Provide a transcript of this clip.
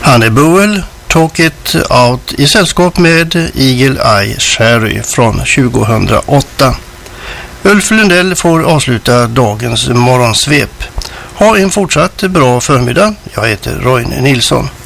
Honey Buell, Talk It Out i sällskap med Eagle Eye Cherry från 2008. Ulf Lundell får avsluta dagens morgonsvep. Ha en fortsatt bra förmiddag. Jag heter Roine Nilsson.